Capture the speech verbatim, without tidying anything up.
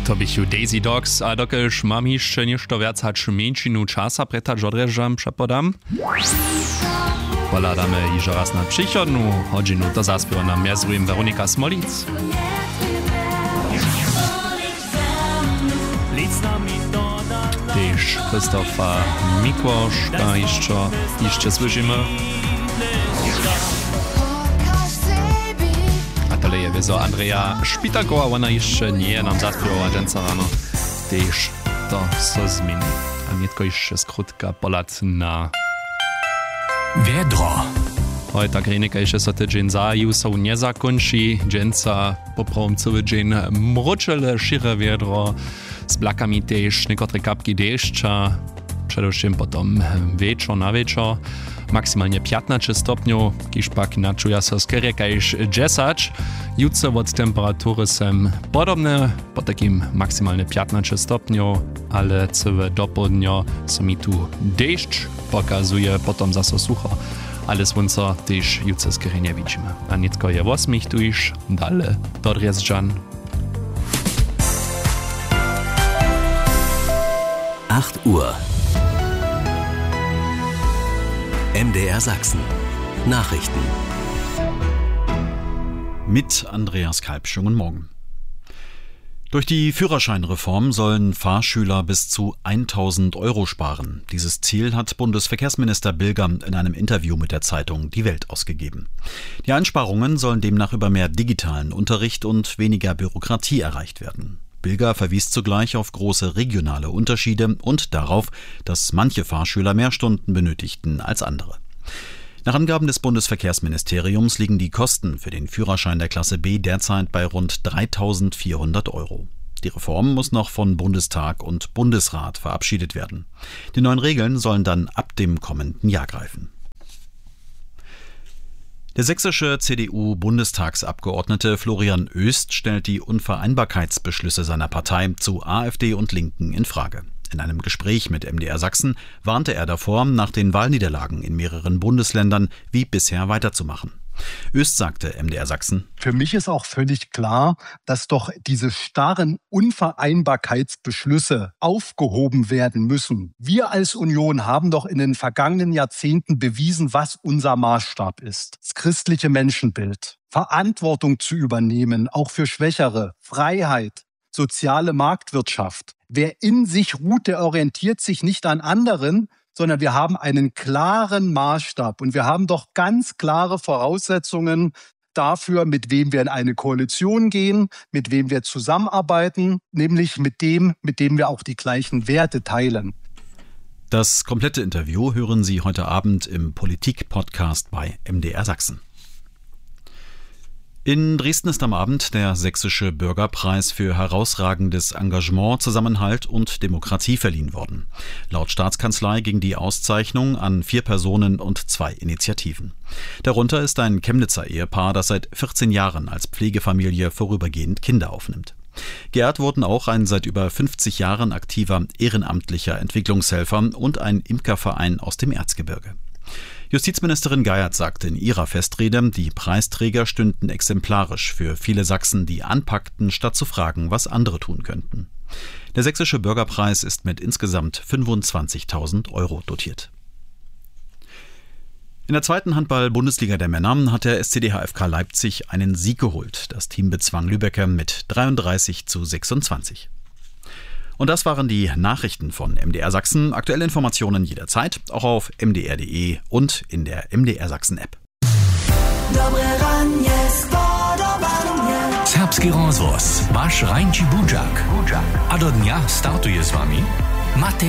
To bychu Daisy Dogs, a dokelž mam jeszcze ništo viac hač menšinu časa pretać odrežam przepodam. Poladamy iżo raz na przychodnu hodinu, to zaspiewa nam mezrujem Weronika Smolic. Też Krzysztofa Mikłoszka jeszcze, jeszcze słyszymy. A tyle je wiezo Andrea Szpitakowa, ona jeszcze nie nam zaspiewa dżęca rano. Też to so zmieni. A nie tylko jeszcze skrótka polad na Wiedro. Hoj, tak Renika jeszcze so tydzień zaju są nie zakończy. Dżęca poprawom cały dzień mroczele, szire wiedro. Z blakami też niektóre kapki deszcza. Przedewším potom wieczór na wieczór. Maksymalnie piętnaście stopniów, kiż pak načuja so skierie kajż dziesięć. Jutro od temperatury są podobne, po takim maksymalnie piętnaście stopniów, ale całe dopołudnie so mi tu deszcz pokazuje, potom zase sucho. Ale słońca też jutro skierie nie widzimy. A nie tylko je osmich tu już, dalej do Dresdżan. acht Uhr. M D R Sachsen. Nachrichten. Mit Andreas Kalb. Schönen Morgen. Durch die Führerscheinreform sollen Fahrschüler bis zu tausend Euro sparen. Dieses Ziel hat Bundesverkehrsminister Bilger in einem Interview mit der Zeitung Die Welt ausgegeben. Die Einsparungen sollen demnach über mehr digitalen Unterricht und weniger Bürokratie erreicht werden. Bilger verwies zugleich auf große regionale Unterschiede und darauf, dass manche Fahrschüler mehr Stunden benötigten als andere. Nach Angaben des Bundesverkehrsministeriums liegen die Kosten für den Führerschein der Klasse B derzeit bei rund dreitausendvierhundert Euro. Die Reform muss noch von Bundestag und Bundesrat verabschiedet werden. Die neuen Regeln sollen dann ab dem kommenden Jahr greifen. Der sächsische C D U-Bundestagsabgeordnete Florian Oest stellt die Unvereinbarkeitsbeschlüsse seiner Partei zu AfD und Linken in Frage. In einem Gespräch mit M D R Sachsen warnte er davor, nach den Wahlniederlagen in mehreren Bundesländern wie bisher weiterzumachen. Oest sagte M D R Sachsen: Für mich ist auch völlig klar, dass doch diese starren Unvereinbarkeitsbeschlüsse aufgehoben werden müssen. Wir als Union haben doch in den vergangenen Jahrzehnten bewiesen, was unser Maßstab ist. Das christliche Menschenbild, Verantwortung zu übernehmen, auch für Schwächere, Freiheit, soziale Marktwirtschaft. Wer in sich ruht, der orientiert sich nicht an anderen, sondern wir haben einen klaren Maßstab und wir haben doch ganz klare Voraussetzungen dafür, mit wem wir in eine Koalition gehen, mit wem wir zusammenarbeiten, nämlich mit dem, mit dem wir auch die gleichen Werte teilen. Das komplette Interview hören Sie heute Abend im Politik-Podcast bei M D R Sachsen. In Dresden ist am Abend der Sächsische Bürgerpreis für herausragendes Engagement, Zusammenhalt und Demokratie verliehen worden. Laut Staatskanzlei ging die Auszeichnung an vier Personen und zwei Initiativen. Darunter ist ein Chemnitzer Ehepaar, das seit vierzehn Jahren als Pflegefamilie vorübergehend Kinder aufnimmt. Geehrt wurden auch ein seit über fünfzig Jahren aktiver ehrenamtlicher Entwicklungshelfer und ein Imkerverein aus dem Erzgebirge. Justizministerin Geiert sagte in ihrer Festrede, die Preisträger stünden exemplarisch für viele Sachsen, die anpackten, statt zu fragen, was andere tun könnten. Der Sächsische Bürgerpreis ist mit insgesamt fünfundzwanzigtausend Euro dotiert. In der zweiten Handball-Bundesliga der Männer hat der S C D H F K Leipzig einen Sieg geholt. Das Team bezwang Lübecker mit dreiunddreißig zu sechsundzwanzig. Und das waren die Nachrichten von M D R Sachsen. Aktuelle Informationen jederzeit, auch auf m d r punkt d e und in der M D R Sachsen App. Serbski rozvoz, vaš Rajnči Budžak. A do dňa startuje s vami Matej